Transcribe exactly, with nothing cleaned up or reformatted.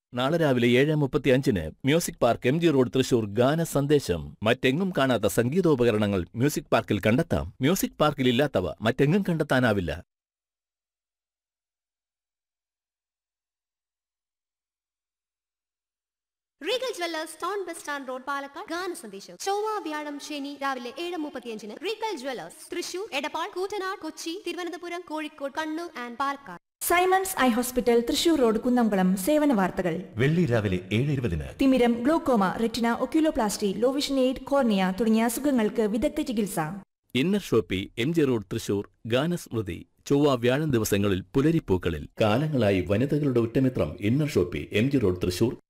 നാളെ രാവിലെ ഏഴ് മുപ്പത്തി അഞ്ചിന് music park M G road Thrissur ഗാന സന്ദേശം. മറ്റെങ്ങും കാണാത്ത സംഗീതോപകരണങ്ങൾ മ്യൂസിക് പാർക്കിൽ കണ്ടെത്താം. മ്യൂസിക് പാർക്കിൽ ഇല്ലാത്തവ മറ്റെങ്ങും കണ്ടെത്താനാവില്ല. Regal Jewellers town bus stand road Palakkad ഗാന സന്ദേശം. ചൊവ്വ വ്യാഴം ശനി രാവിലെ ഏഴ് മുപ്പത്തിയഞ്ചിന് Regal Jewellers Thrissur, Edappal, Koottanad, Kochi, Thiruvananthapuram, Kozhikode, Kannur and Palakkad. Symons eye hospital Thrissur road Kunnamkulam സേവന വാർത്തകൾ. വെള്ളി രാവിലെ ഏഴ് ഇരുപതിന് തിമിരം, glaucoma, retina, oculoplasty, low vision aid, cornea തുടങ്ങിയ അസുഖങ്ങൾക്ക് വിദഗ്ധ ചികിത്സ. Inner Shopee M G road Thrissur ഗാനസ്മൃതി ചൊവ്വ വ്യാഴം ദിവസങ്ങളിൽ പുലരിപ്പൂക്കളിൽ. കാലങ്ങളായി വനിതകളുടെ ഉറ്റമിത്രം inner Shopee M G road Thrissur